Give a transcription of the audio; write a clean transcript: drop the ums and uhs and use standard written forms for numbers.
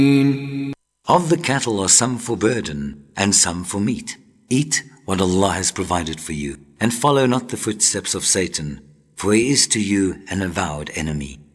Of the cattle are some for burden and some for meat. Eat what Allah has provided for you, and follow not the footsteps of Satan, for he is to you an avowed enemy.